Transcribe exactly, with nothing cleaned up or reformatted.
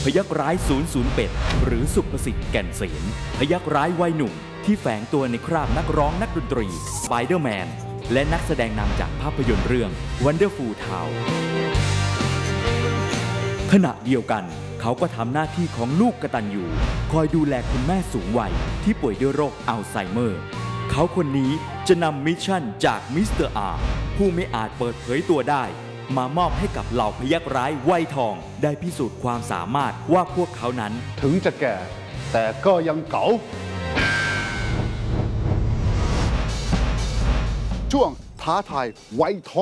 พยัคฆ์ร้ายศูนย์ศูนย์เป็ดหรือสุภสิทธิ์แก่นเสนพยัคฆ์ร้ายวัยหนุ่มที่แฝงตัวในคราบนักร้องนักดนตรีสไปเดอร์แมนและนักแสดงนำจากภาพยนตร์เรื่อง Wonderful Town ขณะเดียวกันเขาก็ทำหน้าที่ของลูกกตัญญูคอยดูแลคุณแม่สูงวัยที่ป่วยด้วยโรคอัลไซเมอร์เขาคนนี้จะนำมิชชั่นจากมิสเตอร์อาร์ผู้ไม่อาจเปิดเผยตัวได้มามอบให้กับเหล่าพยัคฆ์ร้ายวัยทองได้พิสูจน์ความสามารถว่าพวกเขานั้นถึงจะแก่แต่ก็ยังเก๋าช่วงท้าทายวัยทอง